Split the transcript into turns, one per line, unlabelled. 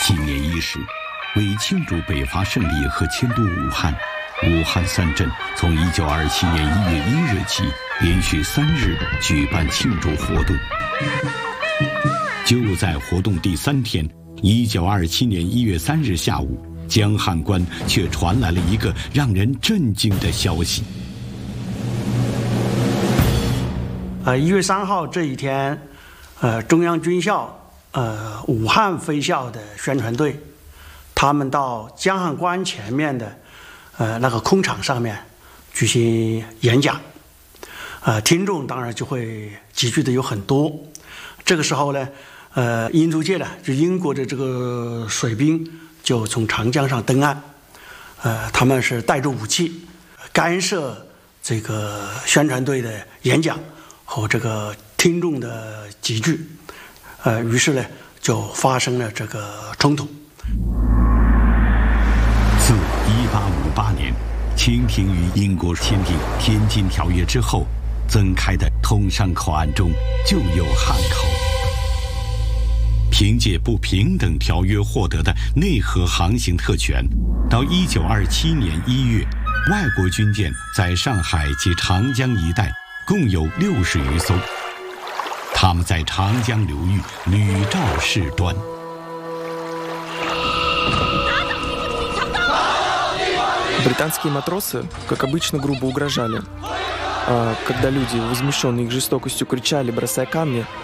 纪念伊始，为庆祝北伐胜利和迁都武汉，武汉三镇从1927年1月1日起，连续3日举办庆祝活动。就在活动第3天，1927年1月3日下午，江汉关却传来了一个让人震惊的消息。
1月3号这一天，中央军校武汉分校的宣传队，他们到江汉关前面的那个空场上面举行演讲，听众当然就会集聚的有很多。这个时候呢，英租界的就英国的这个水兵就从长江上登岸，他们是带着武器干涉这个宣传队的演讲和这个听众的集聚，于是呢就发生了这个冲突。
自1858年清廷与英国签订《天津条约》之后，增开的通商口岸中就有汉口。凭借不平等条约获得的内河航行特权，到1927年1月，外国军舰在上海及长江一带共有60余艘，他们在长江流域屡肇事端。
Британские матросы, как обычно, грубо угрожали. Когда люди, возмущенные их жестокостью, кричали, бросая камни,